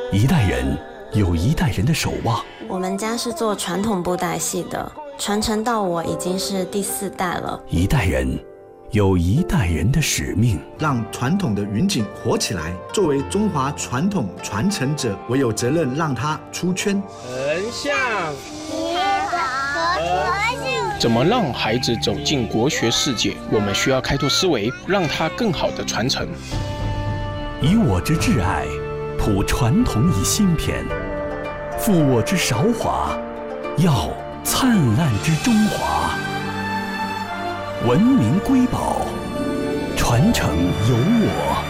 一代人有一代人的守望。 我们家是做传统布袋戏的，传承到我已经是第4代了。 一代人有一代人的使命， 让传统的云锦活起来。作为中华传统传承者，我有责任让它出圈。 横向结合和谐。 怎么让孩子走进国学世界？我们需要开拓思维，让他更好的传承。 以我之挚爱，谱传统以新篇；负我之韶华，耀灿烂之中华。文明瑰宝，传承有我。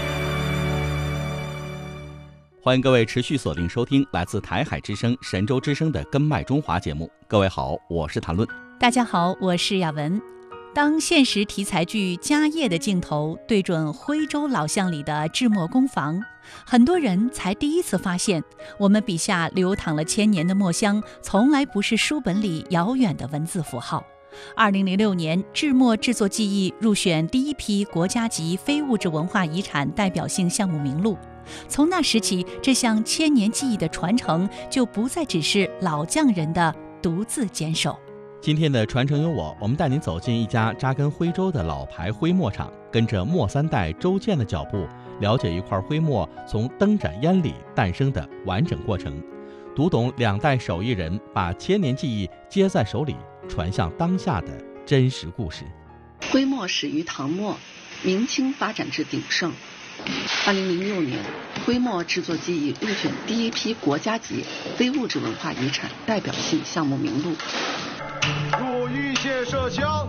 欢迎各位持续锁定收听来自台海之声、神州之声的《根脉中华》节目。各位好，我是谭论。 大家好，我是雅文。当现实题材剧《家业》的镜头对准徽州老巷里的制墨工坊，很多人才第一次发现，我们笔下流淌了千年的墨香，从来不是书本里遥远的文字符号。2006年，制墨制作技艺入选第一批国家级非物质文化遗产代表性项目名录。从那时起，这项千年技艺的传承就不再只是老匠人的独自坚守。 今天的传承有我们带您走进一家扎根徽州的老牌徽墨厂，跟着墨3代周建的脚步，了解一块徽墨从灯盏烟里诞生的完整过程，读懂2代手艺人把千年技艺接在手里，传向当下的真实故事。 徽墨始于唐末，明清发展至鼎盛。2006年，徽墨制作技艺入选第一批国家级非物质文化遗产代表性项目名录。 入玉线射枪，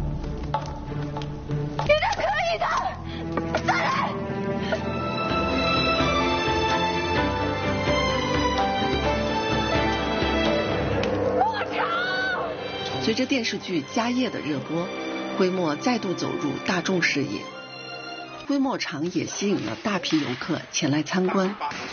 你的可以的，再来！ 随着电视剧《家业》的热播，徽墨再度走入大众视野。徽墨厂也吸引了大批游客前来参观。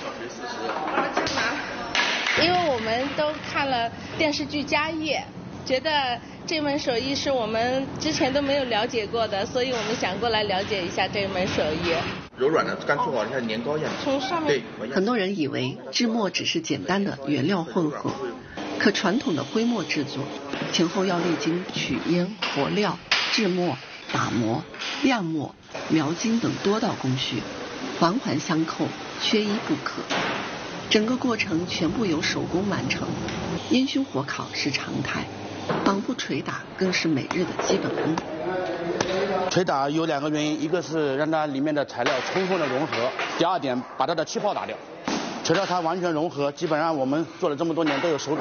因为我们都看了电视剧《家业》，觉得这门手艺是我们之前都没有了解过的，所以我们想过来了解一下这门手艺。 柔软的，刚做好像年糕一样。 从上面， 很多人以为制墨只是简单的原料混合，可传统的徽墨制作前后要历经取烟、和料、制墨、打磨、晾墨、描金等多道工序，环环相扣，缺一不可。整个过程全部由手工完成，烟熏火烤是常态，绑布捶打更是每日的基本功。 捶打有2个原因，一个是让它里面的材料充分的融合，第2点把它的气泡打掉。捶到它完全融合，基本上我们做了这么多年都有手感。